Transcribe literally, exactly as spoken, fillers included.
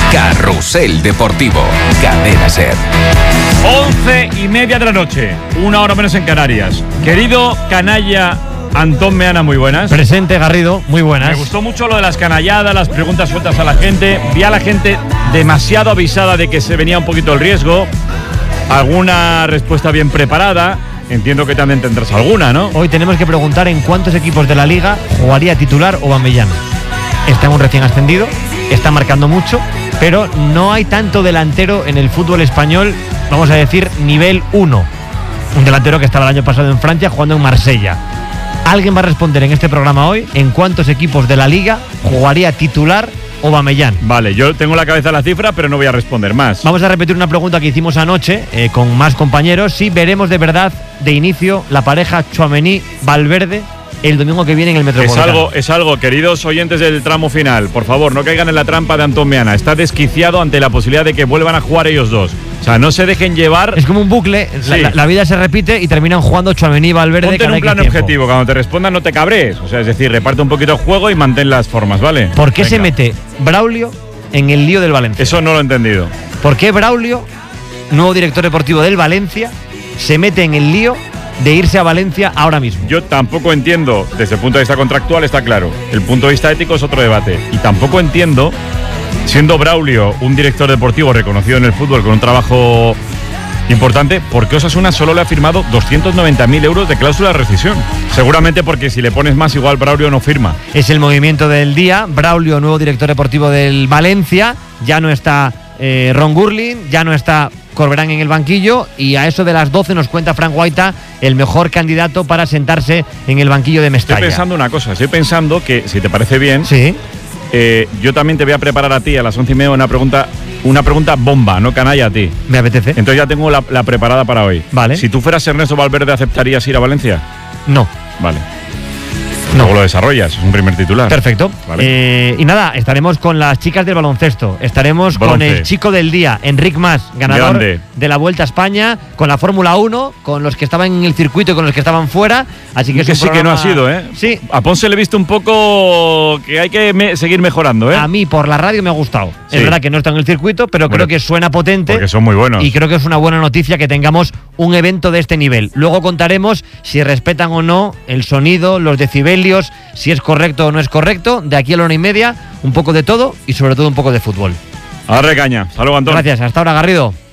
Carrusel Deportivo, Cadena SER. Once y media de la noche, una hora menos en Canarias. Querido canalla Antón Meana, muy buenas. Presente, Garrido, muy buenas. Me gustó mucho lo de las canalladas, las preguntas sueltas a la gente. Vi a la gente demasiado avisada de que se venía un poquito el riesgo. Alguna respuesta bien preparada. Entiendo que también tendrás alguna, ¿no? Hoy tenemos que preguntar en cuántos equipos de la Liga jugaría titular Aubameyang. Está en un recién ascendido, está marcando mucho, pero no hay tanto delantero en el fútbol español, vamos a decir, nivel uno. Un delantero que estaba el año pasado en Francia jugando en Marsella. ¿Alguien va a responder en este programa hoy en cuántos equipos de la Liga jugaría titular Aubameyang? Vale, yo tengo en la cabeza la cifra, pero no voy a responder más. Vamos a repetir una pregunta que hicimos anoche eh, con más compañeros. Si veremos de verdad de inicio la pareja Tchouaméni-Valverde el domingo que viene en el Metropolitano. Es algo, es algo, queridos oyentes del tramo final, por favor, no caigan en la trampa de Antón Meana. Está desquiciado ante la posibilidad de que vuelvan a jugar ellos dos. O sea, no se dejen llevar. Es como un bucle, sí. la, la vida se repite y terminan jugando Tchouaméni y Valverde. Ponte en un plan objetivo, cuando te respondan no te cabrees. O sea, es decir, reparte un poquito el juego y mantén las formas, ¿vale? ¿Por qué Venga. se mete Braulio en el lío del Valencia? Eso no lo he entendido. ¿Por qué Braulio, nuevo director deportivo del Valencia, se mete en el lío de irse a Valencia ahora mismo? Yo tampoco entiendo, desde el punto de vista contractual está claro, el punto de vista ético es otro debate, y tampoco entiendo, siendo Braulio un director deportivo reconocido en el fútbol con un trabajo importante, ¿por qué Osasuna solo le ha firmado doscientos noventa mil euros de cláusula de rescisión? Seguramente porque si le pones más igual Braulio no firma. Es el movimiento del día. Braulio, nuevo director deportivo del Valencia, ya no está eh, Ron Gurlin, ya no está Corberán en el banquillo, y a eso de las doce nos cuenta Frank Guaita el mejor candidato para sentarse en el banquillo de Mestalla. Estoy pensando una cosa, estoy pensando que, si te parece bien, sí. eh, yo también te voy a preparar a ti a las once y media una pregunta, una pregunta bomba, no canalla a ti. Me apetece. Entonces ya tengo la, la preparada para hoy. Vale. Si tú fueras Ernesto Valverde, ¿aceptarías ir a Valencia? No. Vale. No. Luego lo desarrollas, es un primer titular. Perfecto. Vale. Eh, y nada, estaremos con las chicas del baloncesto. Estaremos Bronce. con el chico del día, Enric Mas, ganador Grande. de la Vuelta a España, con la Fórmula uno, con los que estaban en el circuito y con los que estaban fuera. Así que, que es un sí que no ha programa- sido, ¿eh? Sí. A Ponce le he visto un poco que hay que me- seguir mejorando, ¿eh? A mí por la radio me ha gustado. Sí. Es verdad que no está en el circuito, pero Bueno, creo que suena potente. porque son muy buenos. Y creo que es una buena noticia que tengamos un evento de este nivel. Luego contaremos si respetan o no el sonido, los decibelios, si es correcto o no es correcto. De aquí a la hora y media, un poco de todo y sobre todo un poco de fútbol. Arre caña. Hasta luego, Antón. Gracias. Hasta ahora, Garrido.